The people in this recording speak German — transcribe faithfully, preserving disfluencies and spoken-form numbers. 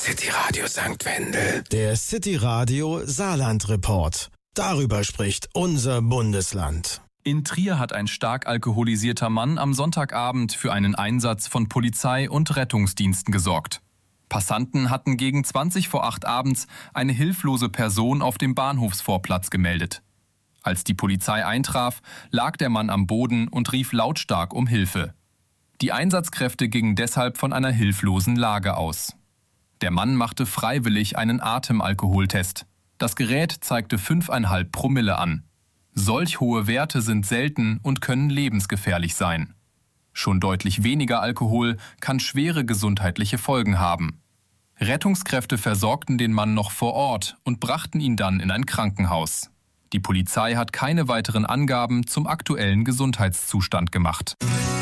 City Radio Sankt Wendel. Der City Radio Saarland Report. Darüber spricht unser Bundesland. In Trier hat ein stark alkoholisierter Mann am Sonntagabend für einen Einsatz von Polizei und Rettungsdiensten gesorgt. Passanten hatten gegen zwanzig vor acht abends eine hilflose Person auf dem Bahnhofsvorplatz gemeldet. Als die Polizei eintraf, lag der Mann am Boden und rief lautstark um Hilfe. Die Einsatzkräfte gingen deshalb von einer hilflosen Lage aus. Der Mann machte freiwillig einen Atemalkoholtest. Das Gerät zeigte fünf Komma fünf Promille an. Solch hohe Werte sind selten und können lebensgefährlich sein. Schon deutlich weniger Alkohol kann schwere gesundheitliche Folgen haben. Rettungskräfte versorgten den Mann noch vor Ort und brachten ihn dann in ein Krankenhaus. Die Polizei hat keine weiteren Angaben zum aktuellen Gesundheitszustand gemacht.